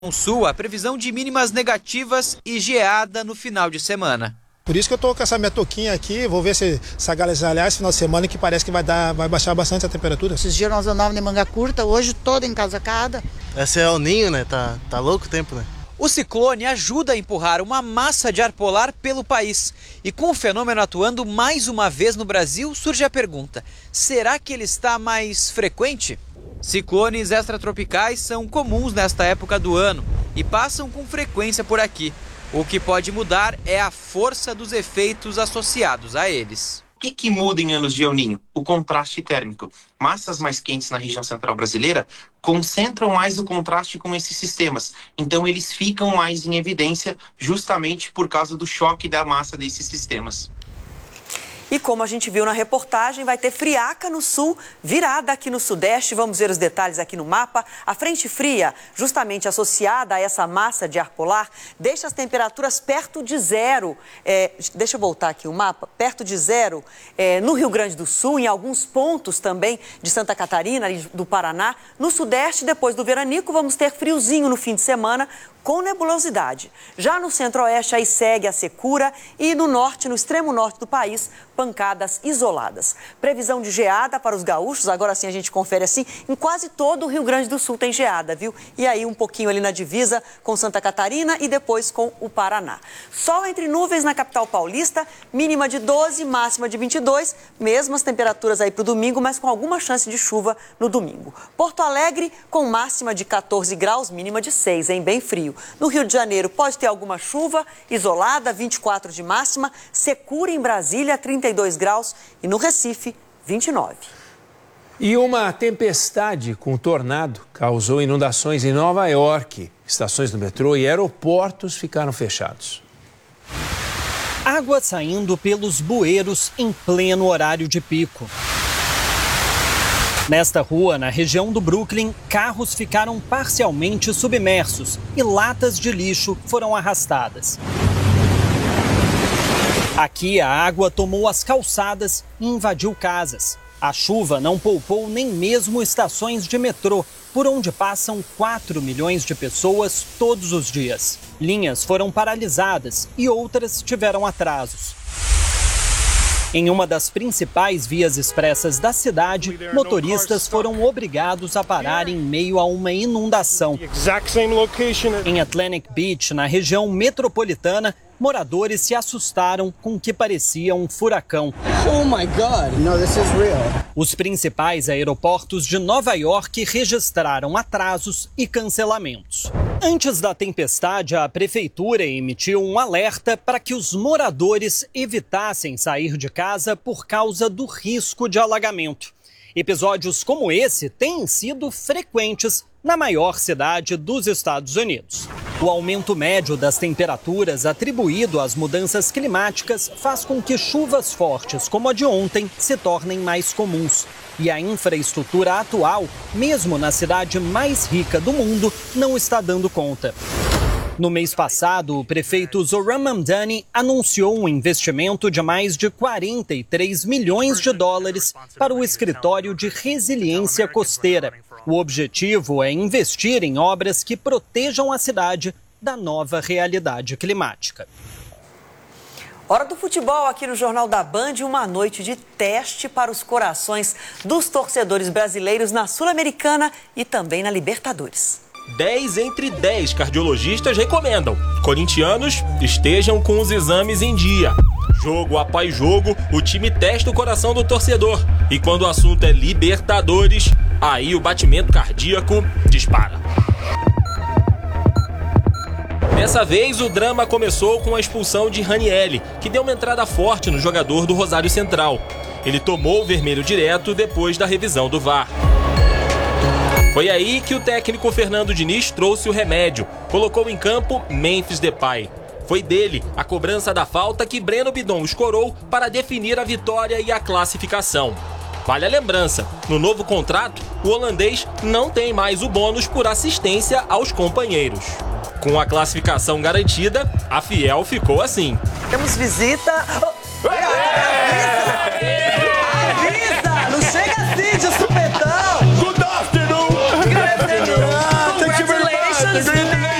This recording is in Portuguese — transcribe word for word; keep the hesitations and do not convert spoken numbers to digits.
No sul, a previsão de mínimas negativas e geada no final de semana. Por isso que eu tô com essa minha touquinha aqui, vou ver se essa galera esse final de semana que parece que vai dar, vai baixar bastante a temperatura. Esses dias nós andávamos de manga curta, hoje toda encasacada. Esse é o ninho, né? Tá, tá louco o tempo, né? O ciclone ajuda a empurrar uma massa de ar polar pelo país. E com o fenômeno atuando mais uma vez no Brasil, surge a pergunta: será que ele está mais frequente? Ciclones extratropicais são comuns nesta época do ano e passam com frequência por aqui. O que pode mudar é a força dos efeitos associados a eles. O que, que muda em anos de El Niño? O contraste térmico. Massas mais quentes na região central brasileira concentram mais o contraste com esses sistemas. Então eles ficam mais em evidência justamente por causa do choque da massa desses sistemas. E como a gente viu na reportagem, vai ter friaca no sul, virada aqui no sudeste. Vamos ver os detalhes aqui no mapa. A frente fria, justamente associada a essa massa de ar polar, deixa as temperaturas perto de zero. É, deixa eu voltar aqui o mapa. Perto de zero é, no Rio Grande do Sul, em alguns pontos também de Santa Catarina, ali do Paraná. No sudeste, depois do veranico, vamos ter friozinho no fim de semana, com nebulosidade. Já no centro-oeste, aí segue a secura e no norte, no extremo norte do país, pancadas isoladas. Previsão de geada para os gaúchos, agora sim a gente confere assim, em quase todo o Rio Grande do Sul tem geada, viu? E aí um pouquinho ali na divisa com Santa Catarina e depois com o Paraná. Sol entre nuvens na capital paulista, mínima de doze, máxima de vinte e dois, mesmas temperaturas aí para o domingo, mas com alguma chance de chuva no domingo. Porto Alegre com máxima de quatorze graus, mínima de seis, hein? Bem frio. No Rio de Janeiro pode ter alguma chuva isolada, vinte e quatro de máxima, secura em Brasília, trinta e dois graus e no Recife, vinte e nove. E uma tempestade com tornado causou inundações em Nova York. Estações do metrô e aeroportos ficaram fechados. Água saindo pelos bueiros em pleno horário de pico. Nesta rua, na região do Brooklyn, carros ficaram parcialmente submersos e latas de lixo foram arrastadas. Aqui, a água tomou as calçadas e invadiu casas. A chuva não poupou nem mesmo estações de metrô, por onde passam quatro milhões de pessoas todos os dias. Linhas foram paralisadas e outras tiveram atrasos. Em uma das principais vias expressas da cidade, motoristas foram obrigados a parar em meio a uma inundação. Em Atlantic Beach, na região metropolitana, moradores se assustaram com o que parecia um furacão. Oh my God! No, this is real. Os principais aeroportos de Nova York registraram atrasos e cancelamentos. Antes da tempestade, a prefeitura emitiu um alerta para que os moradores evitassem sair de casa por causa do risco de alagamento. Episódios como esse têm sido frequentes na maior cidade dos Estados Unidos. O aumento médio das temperaturas atribuído às mudanças climáticas faz com que chuvas fortes como a de ontem se tornem mais comuns. E a infraestrutura atual, mesmo na cidade mais rica do mundo, não está dando conta. No mês passado, o prefeito Zoran Mamdani anunciou um investimento de mais de quarenta e três milhões de dólares para o escritório de resiliência costeira. O objetivo é investir em obras que protejam a cidade da nova realidade climática. Hora do futebol aqui no Jornal da Band, uma noite de teste para os corações dos torcedores brasileiros na Sul-Americana e também na Libertadores. dez entre dez cardiologistas recomendam. Corintianos estejam com os exames em dia. Jogo após jogo, o time testa o coração do torcedor. E quando o assunto é Libertadores, aí o batimento cardíaco dispara. Dessa vez, o drama começou com a expulsão de Ranieri, que deu uma entrada forte no jogador do Rosário Central. Ele tomou o vermelho direto depois da revisão do V A R. Foi aí que o técnico Fernando Diniz trouxe o remédio. Colocou em campo Memphis Depay. Foi dele a cobrança da falta que Breno Bidon escorou para definir a vitória e a classificação. Vale a lembrança, no novo contrato, o holandês não tem mais o bônus por assistência aos companheiros. Com a classificação garantida, a Fiel ficou assim. Temos visita... Oh! É!